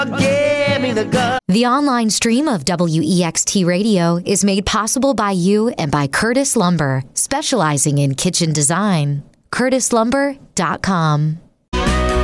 Give me the gun. The online stream of WEXT Radio is made possible by you and by Curtis Lumber, specializing in kitchen design. CurtisLumber.com.